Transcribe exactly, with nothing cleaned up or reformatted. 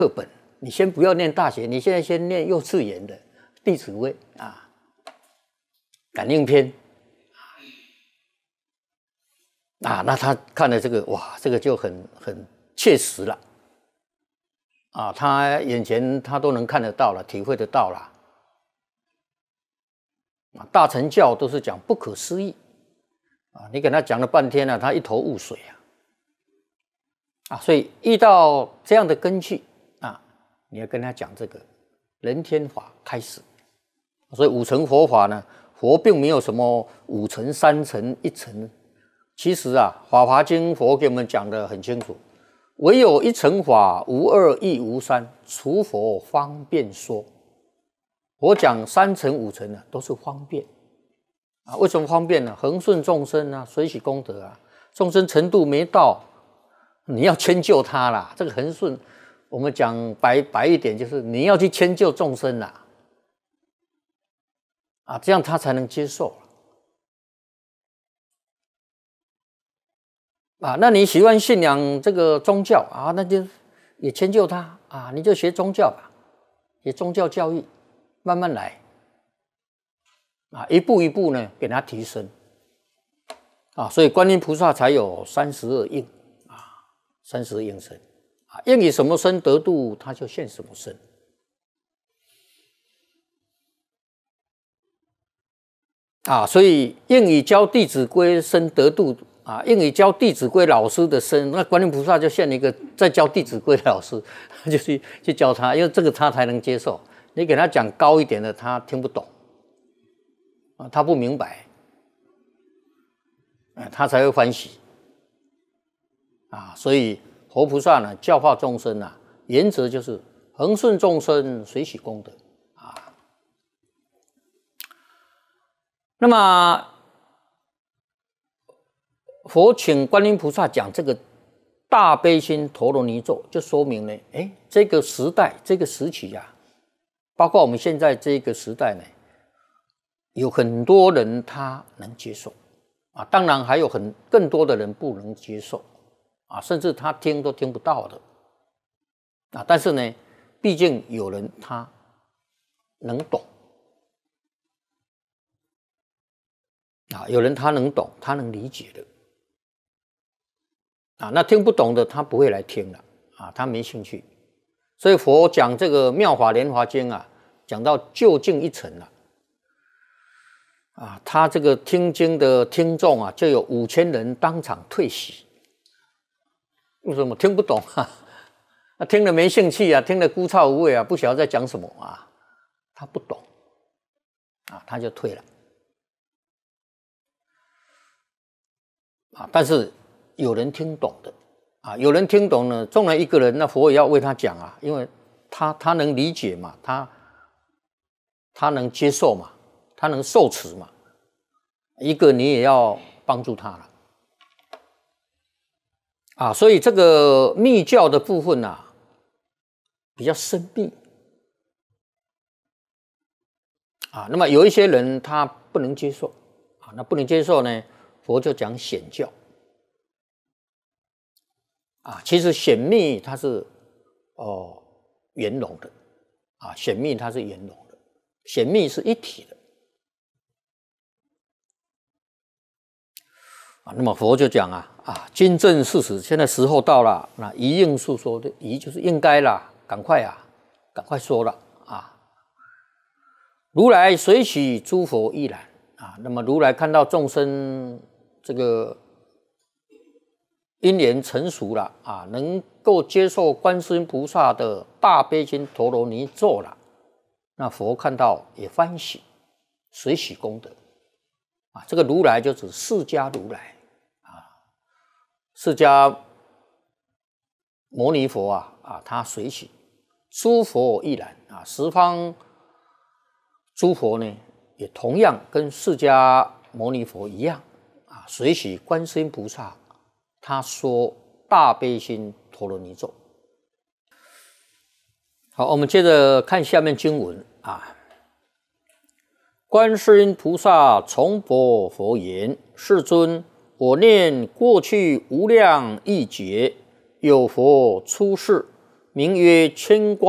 课本，你先不要念大学，你现在先念幼稚园的《弟子规》啊，《感应篇》啊，那他看了这个，哇，这个就很很切实了啊，他眼前他都能看得到了，体会得到了啊。大乘教都是讲不可思议啊，你跟他讲了半天了、啊，他一头雾水啊啊，所以遇到这样的根器啊，你要跟他讲这个人天法开始。所以五乘佛法呢，佛并没有什么五乘、三乘、一乘。其实啊，《法华经》佛给我们讲得很清楚，唯有一乘法，无二亦无三，除佛方便说。我讲三乘、五乘呢，都是方便啊。为什么方便呢？恒顺众生啊，随喜功德啊。众生程度没到，你要迁就他啦。这个恒顺，我们讲白白一点，就是你要去迁就众生啦，啊，这样他才能接受。啊，那你喜欢信仰这个宗教啊，那就也迁就他啊，你就学宗教吧，学宗教教育，慢慢来啊，一步一步呢给他提升啊，所以观音菩萨才有三十二应啊，三十二应身啊，应以什么身得度，他就现什么身啊，所以应以教《弟子规》身得度。啊，应以教《弟子规》老师的身，那观音菩萨就现一个在教《弟子规》的老师，就去去教他，因为这个他才能接受。你给他讲高一点的，他听不懂，啊，他不明白，啊，他才会欢喜。啊，所以佛菩萨呢，教化众生啊，原则就是恒顺众生，随喜功德啊。那么。佛请观音菩萨讲这个大悲心陀罗尼咒，就说明呢，哎，这个时代、这个时期啊，包括我们现在这个时代呢，有很多人他能接受啊，当然还有很更多的人不能接受啊，甚至他听都听不到的啊。但是呢，毕竟有人他能懂啊，有人他能懂，他能理解的。啊，那听不懂的他不会来听了啊，他没兴趣。所以佛讲这个《妙法莲华经》啊，讲到究竟一层了啊，他这个听经的听众啊，就有五千人当场退席。为什么听不懂啊？那听了没兴趣啊，听了枯燥无味啊，不晓得在讲什么啊，他不懂啊，他就退了啊，但是。有人听懂的啊，有人听懂呢，纵然一个人，那佛也要为他讲啊，因为他他能理解嘛，他他能接受嘛，他能受持嘛，一个你也要帮助他了啊，所以这个密教的部分啊，比较深密啊，那么有一些人他不能接受啊，那不能接受呢，佛就讲显教。啊，其实显密它是哦圆融的啊，显密它是圆融的，显密是一体的啊。那么佛就讲啊啊，今正事实，现在时候到了，那宜应诉说的宜就是应该啦，赶快啊，赶快说了啊。如来随喜诸佛亦然啊，那么如来看到众生这个。因缘成熟了啊，能够接受观世音菩萨的大悲心陀罗尼咒了，那佛看到也欢喜，随喜功德啊。这个如来就指释迦如来啊，释迦牟尼佛啊啊，他随喜，诸佛亦然啊，十方诸佛呢也同样跟释迦牟尼佛一样啊，随喜观世音菩萨。他说大悲心陀罗尼咒。好，我们接着看下面经文啊。观世音菩萨重播佛言：世尊，我念过去无量亿劫，有佛出世， 名曰千光。